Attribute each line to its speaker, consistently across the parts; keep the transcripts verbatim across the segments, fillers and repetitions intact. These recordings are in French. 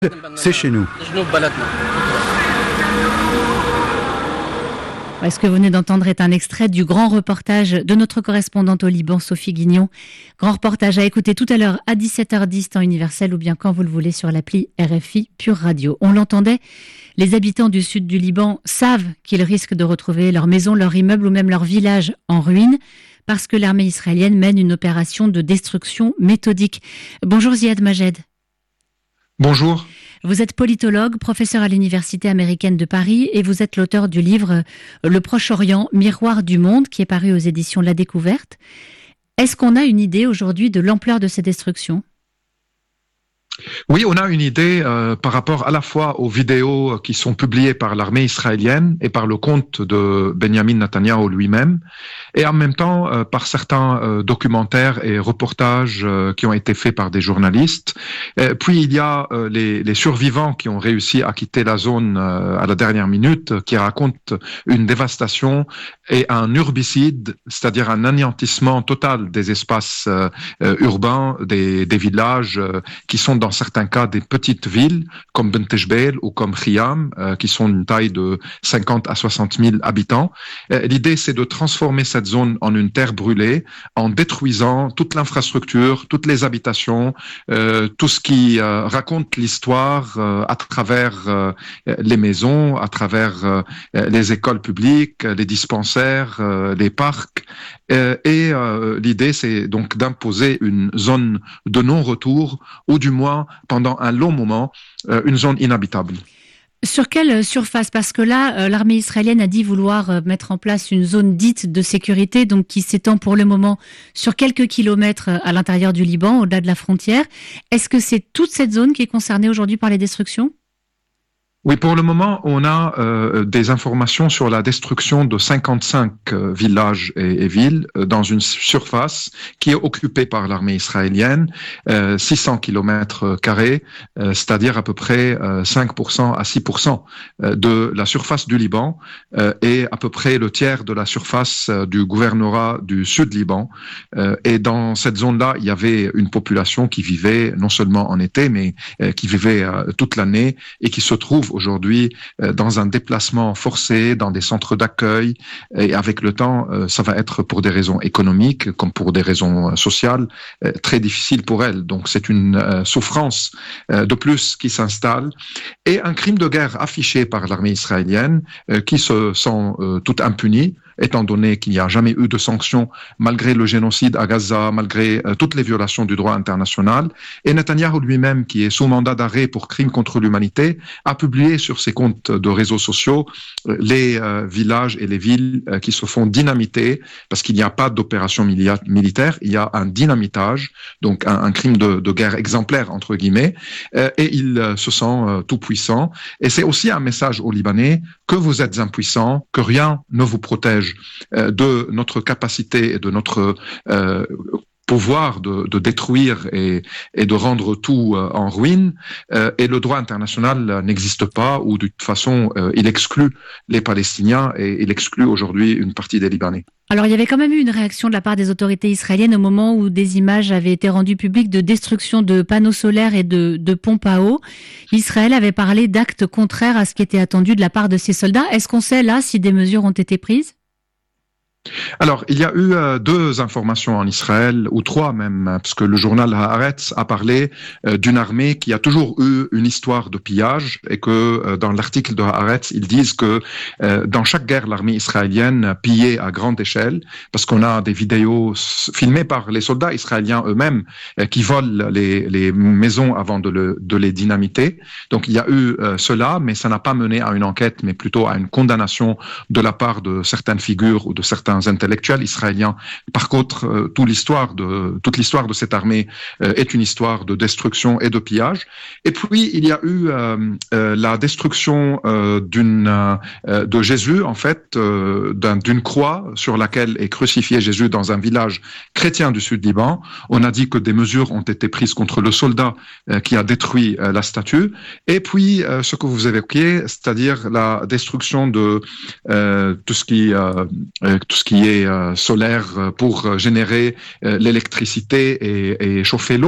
Speaker 1: C'est chez nous.
Speaker 2: Ce que vous venez d'entendre est un extrait du grand reportage de notre correspondante au Liban, Sophie Guignon. Grand reportage à écouter tout à l'heure à dix-sept heures dix, temps universel, ou bien quand vous le voulez sur l'appli R F I Pure Radio. On l'entendait, les habitants du sud du Liban savent qu'ils risquent de retrouver leur maison, leur immeuble ou même leur village en ruine parce que l'armée israélienne mène une opération de destruction méthodique. Bonjour Ziad Majed.
Speaker 3: Bonjour.
Speaker 2: Vous êtes politologue, professeur à l'Université américaine de Paris et vous êtes l'auteur du livre Le Proche-Orient, miroir du monde qui est paru aux éditions La Découverte. Est-ce qu'on a une idée aujourd'hui de l'ampleur de ces destructions ?
Speaker 3: Oui, on a une idée euh, par rapport à la fois aux vidéos qui sont publiées par l'armée israélienne et par le compte de Benjamin Netanyahu lui-même, et en même temps euh, par certains euh, documentaires et reportages euh, qui ont été faits par des journalistes. Et puis il y a euh, les, les survivants qui ont réussi à quitter la zone euh, à la dernière minute, qui racontent une dévastation et un urbicide, c'est-à-dire un anéantissement total des espaces euh, euh, urbains, des, des villages euh, qui sont dans certains cas des petites villes comme Bent Jbeil ou comme Khiam, euh, qui sont d'une taille de cinquante à soixante mille habitants. Euh, l'idée, c'est de transformer cette zone en une terre brûlée en détruisant toute l'infrastructure, toutes les habitations, euh, tout ce qui euh, raconte l'histoire euh, à travers euh, les maisons, à travers euh, les écoles publiques, les dispensaires, euh, les parcs. Euh, et euh, l'idée, c'est donc d'imposer une zone de non-retour, ou du moins, pendant un long moment, euh, une zone inhabitable.
Speaker 2: Sur quelle surface ? Parce que là, euh, l'armée israélienne a dit vouloir euh, mettre en place une zone dite de sécurité, donc qui s'étend pour le moment sur quelques kilomètres à l'intérieur du Liban, au-delà de la frontière. Est-ce que c'est toute cette zone qui est concernée aujourd'hui par les destructions ?
Speaker 3: Oui, pour le moment, on a euh, des informations sur la destruction de cinquante-cinq euh, villages et, et villes euh, dans une surface qui est occupée par l'armée israélienne, euh, six cents kilomètres carrés, euh, c'est-à-dire à peu près euh, cinq pour cent à six pour cent de la surface du Liban euh, et à peu près le tiers de la surface euh, du gouvernorat du Sud-Liban. Euh, et dans cette zone-là, il y avait une population qui vivait non seulement en été, mais euh, qui vivait euh, toute l'année et qui se trouve aujourd'hui euh, dans un déplacement forcé, dans des centres d'accueil, et avec le temps, euh, ça va être pour des raisons économiques comme pour des raisons euh, sociales euh, très difficile pour elles. Donc c'est une euh, souffrance euh, de plus qui s'installe et un crime de guerre affiché par l'armée israélienne euh, qui se sent euh, tout impuni, étant donné qu'il n'y a jamais eu de sanctions malgré le génocide à Gaza, malgré euh, toutes les violations du droit international. Et Netanyahou lui-même, qui est sous mandat d'arrêt pour crimes contre l'humanité, a publié sur ses comptes de réseaux sociaux euh, les euh, villages et les villes euh, qui se font dynamiter, parce qu'il n'y a pas d'opération mili- militaire, il y a un dynamitage, donc un, un crime de, de guerre exemplaire, entre guillemets, euh, et il euh, se sent euh, tout puissant. Et c'est aussi un message aux Libanais que vous êtes impuissants, que rien ne vous protège de notre capacité et de notre euh, pouvoir de, de détruire et, et de rendre tout euh, en ruine. Euh, et le droit international n'existe pas, ou de toute façon, euh, il exclut les Palestiniens et il exclut aujourd'hui une partie des Libanais.
Speaker 2: Alors, il y avait quand même eu une réaction de la part des autorités israéliennes au moment où des images avaient été rendues publiques de destruction de panneaux solaires et de, de pompes à eau. Israël avait parlé d'actes contraires à ce qui était attendu de la part de ses soldats. Est-ce qu'on sait là si des mesures ont été prises ?
Speaker 3: Alors, il y a eu euh, deux informations en Israël, ou trois même, parce que le journal Haaretz a parlé euh, d'une armée qui a toujours eu une histoire de pillage, et que euh, dans l'article de Haaretz, ils disent que euh, dans chaque guerre, l'armée israélienne pillait à grande échelle, parce qu'on a des vidéos filmées par les soldats israéliens eux-mêmes euh, qui volent les, les maisons avant de, le, de les dynamiter. Donc, il y a eu euh, cela, mais ça n'a pas mené à une enquête, mais plutôt à une condamnation de la part de certaines figures ou de certains intellectuels israéliens. Par contre, euh, toute l'histoire de toute l'histoire de cette armée euh, est une histoire de destruction et de pillage. Et puis il y a eu euh, euh, la destruction euh, d'une euh, de Jésus, en fait, euh, d'un, d'une croix sur laquelle est crucifié Jésus dans un village chrétien du Sud-Liban. On a dit que des mesures ont été prises contre le soldat euh, qui a détruit euh, la statue. Et puis euh, ce que vous évoquiez, c'est-à-dire la destruction de euh, tout ce qui euh, tout ce qui est euh, solaire pour générer euh, l'électricité et, et chauffer l'eau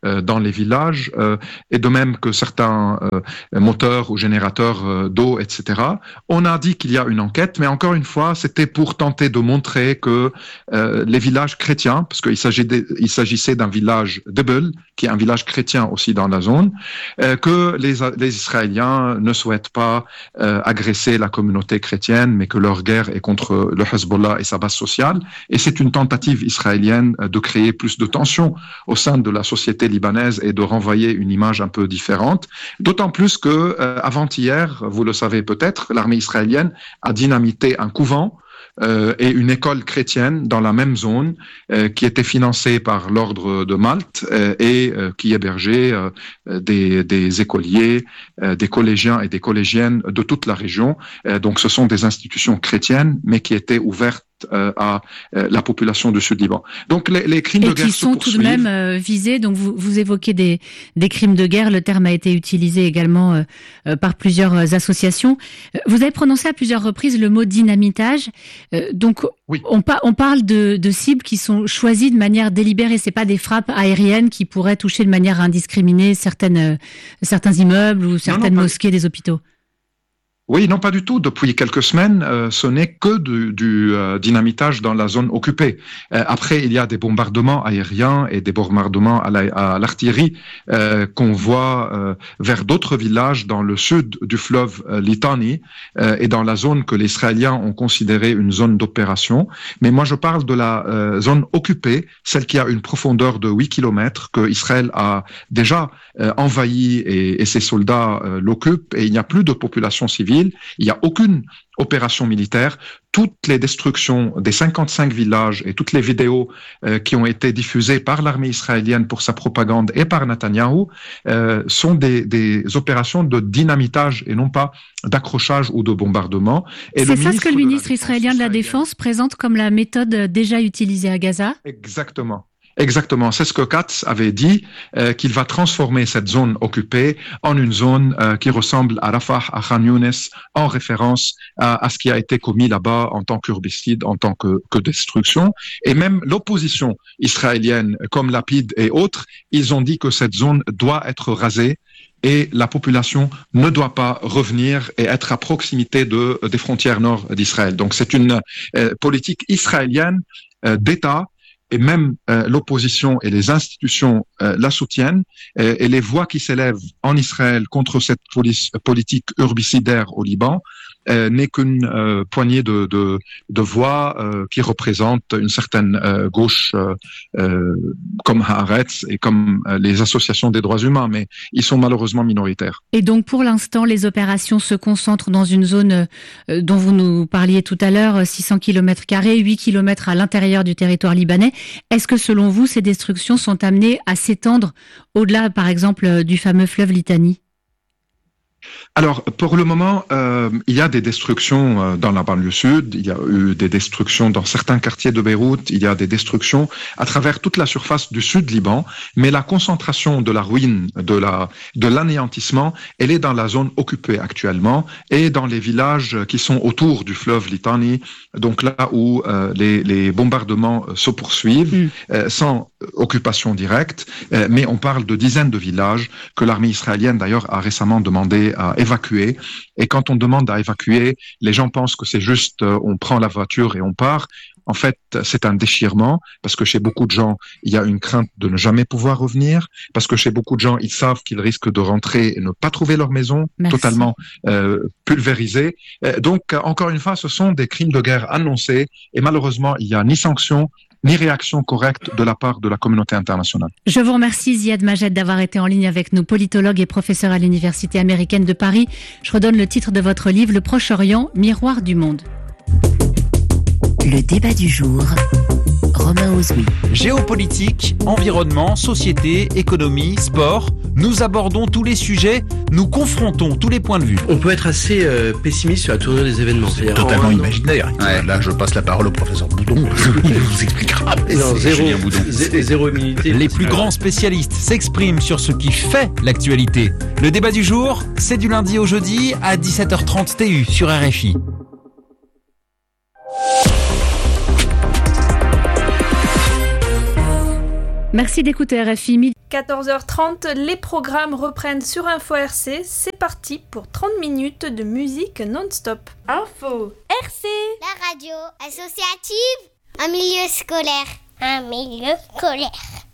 Speaker 3: euh, dans les villages, euh, et de même que certains euh, moteurs ou générateurs euh, d'eau, et cetera. On a dit qu'il y a une enquête, mais encore une fois, c'était pour tenter de montrer que euh, les villages chrétiens, parce qu'il s'agit de, il s'agissait d'un village d'Ebel, qui est un village chrétien aussi dans la zone, euh, que les, les Israéliens ne souhaitent pas euh, agresser la communauté chrétienne, mais que leur guerre est contre le Hezbollah et sa base sociale. Et c'est une tentative israélienne de créer plus de tensions au sein de la société libanaise et de renvoyer une image un peu différente. D'autant plus que euh, avant-hier, vous le savez peut-être, l'armée israélienne a dynamité un couvent Euh, et une école chrétienne dans la même zone euh, qui était financée par l'ordre de Malte euh, et euh, qui hébergeait euh, des, des écoliers, euh, des collégiens et des collégiennes de toute la région. Euh, donc ce sont des institutions chrétiennes mais qui étaient ouvertes euh, à euh, la population du Sud-Liban. Donc les, les crimes
Speaker 2: et
Speaker 3: de guerre
Speaker 2: qui sont tout de même euh, visés. Donc vous, vous évoquez des, des crimes de guerre. Le terme a été utilisé également euh, euh, par plusieurs associations. Vous avez prononcé à plusieurs reprises le mot dynamitage. Euh, donc oui. on, pa- on parle de, de cibles qui sont choisies de manière délibérée. C'est pas des frappes aériennes qui pourraient toucher de manière indiscriminée certaines, euh, certains immeubles ou certaines non, non, mosquées, pas... des hôpitaux.
Speaker 3: Oui, non, pas du tout. Depuis quelques semaines, euh, ce n'est que du, du euh, dynamitage dans la zone occupée. Euh, après, il y a des bombardements aériens et des bombardements à, la, à l'artillerie euh, qu'on voit euh, vers d'autres villages dans le sud du fleuve euh, Litani euh, et dans la zone que les Israéliens ont considérée une zone d'opération. Mais moi, je parle de la euh, zone occupée, celle qui a une profondeur de huit kilomètres, que Israël a déjà euh, envahie et, et ses soldats euh, l'occupent, et il n'y a plus de population civile. Il n'y a aucune opération militaire. Toutes les destructions des cinquante-cinq villages et toutes les vidéos euh, qui ont été diffusées par l'armée israélienne pour sa propagande et par Netanyahou euh, sont des, des opérations de dynamitage et non pas d'accrochage ou de bombardement.
Speaker 2: Et c'est ça ce que le ministre israélien de la Défense présente comme la méthode déjà utilisée à Gaza ?
Speaker 3: Exactement. Exactement, c'est ce que Katz avait dit, euh, qu'il va transformer cette zone occupée en une zone euh, qui ressemble à Rafah, à Khan Younes, en référence à, à ce qui a été commis là-bas en tant qu'herbicide, en tant que, que destruction. Et même l'opposition israélienne, comme Lapid et autres, ils ont dit que cette zone doit être rasée et la population ne doit pas revenir et être à proximité de, des frontières nord d'Israël. Donc c'est une euh, politique israélienne euh, d'État. Et même euh, l'opposition et les institutions euh, la soutiennent, et, et les voix qui s'élèvent en Israël contre cette police, politique herbicidaire au Liban euh, n'est qu'une euh, poignée de, de, de voix euh, qui représentent une certaine euh, gauche euh, euh, comme Haaretz et comme euh, les associations des droits humains, mais ils sont malheureusement minoritaires.
Speaker 2: Et donc pour l'instant, les opérations se concentrent dans une zone euh, dont vous nous parliez tout à l'heure, six cents kilomètres carrés, huit kilomètres à l'intérieur du territoire libanais. Est-ce que selon vous, ces destructions sont amenées à s'étendre au-delà, par exemple, du fameux fleuve Litani ?
Speaker 3: Alors, pour le moment, euh, il y a des destructions euh, dans la banlieue sud, il y a eu des destructions dans certains quartiers de Beyrouth, il y a des destructions à travers toute la surface du sud Liban, mais la concentration de la ruine, de la, de l'anéantissement, elle est dans la zone occupée actuellement et dans les villages qui sont autour du fleuve Litani, donc là où euh, les, les bombardements se poursuivent, mmh. euh, sans occupation directe, euh, mais on parle de dizaines de villages que l'armée israélienne d'ailleurs a récemment demandé à évacuer. Et quand on demande à évacuer, les gens pensent que c'est juste euh, on prend la voiture et on part. En fait, c'est un déchirement parce que chez beaucoup de gens, il y a une crainte de ne jamais pouvoir revenir, parce que chez beaucoup de gens, ils savent qu'ils risquent de rentrer et ne pas trouver leur maison Merci. totalement euh, pulvérisée. Donc, encore une fois, ce sont des crimes de guerre annoncés et malheureusement, il n'y a ni sanction ni réaction correcte de la part de la communauté internationale.
Speaker 2: Je vous remercie Ziad Majed d'avoir été en ligne avec nous, politologue et professeur à l'Université américaine de Paris. Je redonne le titre de votre livre, Le Proche-Orient, miroir du monde.
Speaker 1: Le débat du jour, Romain Ozoui.
Speaker 4: Géopolitique, environnement, société, économie, sport, nous abordons tous les sujets, nous confrontons tous les points de vue.
Speaker 5: On peut être assez euh, pessimiste sur la tournure des événements.
Speaker 6: C'est totalement imaginaire. Ouais. Là, je passe la parole au professeur Boudon. Il vous expliquera.
Speaker 5: Non, zéro, zé- zéro immunité.
Speaker 4: Les plus grands spécialistes s'expriment sur ce qui fait l'actualité. Le débat du jour, c'est du lundi au jeudi à dix-sept heures trente T U sur R F I.
Speaker 2: Merci d'écouter R F I.
Speaker 7: quatorze heures trente, les programmes reprennent sur Info R C. C'est parti pour trente minutes de musique non-stop. Info R C,
Speaker 8: la radio associative, un milieu scolaire. Un milieu scolaire.